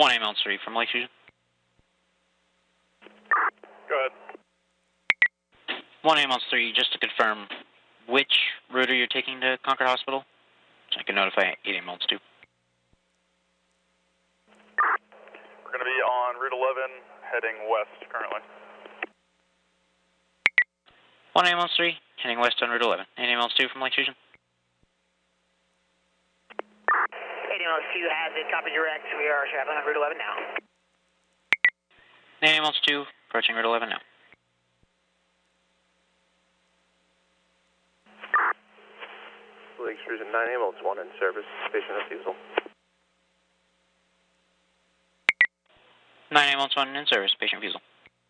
1 ambulance 3 from Lake Fusion. Go ahead. 1 ambulance 3, just to confirm, which route are you taking to Concord Hospital? So I can notify 8 ambulance 2. We're going to be on Route 11, heading west currently. 1 ambulance 3, heading west on Route 11. 8 ambulance 2 from Lake Fusion. 8 ambulance 2 has it, copy direct. We are traveling on Route 11 now. 8 ambulance 2, approaching Route 11 now. Lake Fusion 9 ambulance 1 in service, patient refusal. 9 ambulance 1 in service, patient refusal.